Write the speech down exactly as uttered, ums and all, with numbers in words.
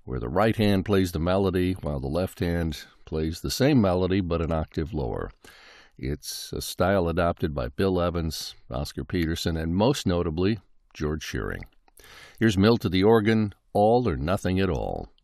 where the right hand plays the melody while the left hand plays the same melody but an octave lower. It's a style adopted by Bill Evans, Oscar Peterson, and most notably, George Shearing. Here's Mill to the organ, All or Nothing at All.